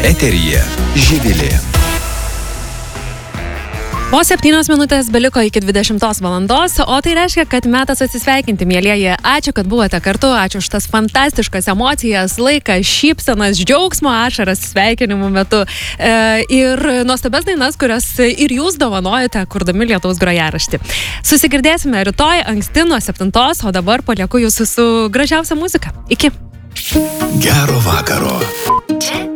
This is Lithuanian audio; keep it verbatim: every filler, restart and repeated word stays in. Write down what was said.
Eteryje Živilė. Vos septynios minutės beliko iki dvidešimtos valandos, o tai reiškia, kad metas atsisveikinti, mielieji. Ačiū, kad buvote kartu, ačiū už tas fantastiškas emocijas, laiką, šypsenas, džiaugsmo ašaras sveikinimų metu. E, ir nuostabias dainas, kurias ir jūs dovanojate, kurdami Lietaus grojaraštį. Susigirdėsime rytoj anksti nuo septintos, o dabar palieku jūsų su gražiausia muzika. Iki. Gero vakaro.